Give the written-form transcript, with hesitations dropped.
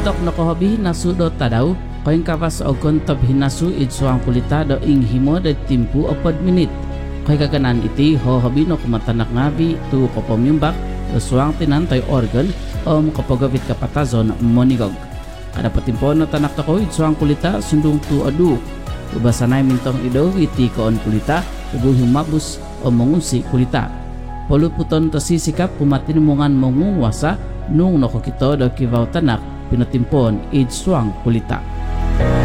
Untuk nakohobi nasu do tadaw, koing kawas ogon tab hinasu itsuang kulita do ing himo de timpu 4 menit. Koy kaganan iti hohobi no kumatanak ngabi tu kopomyumbak suang tinantoy organ kapagawit kapatazon monigog. Kada patimpo no tanak tako itsuang kulita sundung tu adu. Ubasanay mintong ido iti koon kulita tubuh humabus mengunsi kulita. Poluputon to sisikap pumatinumungan mongungwasa nung nakokito do kivaw tanak pinatimpon itsuang kulita.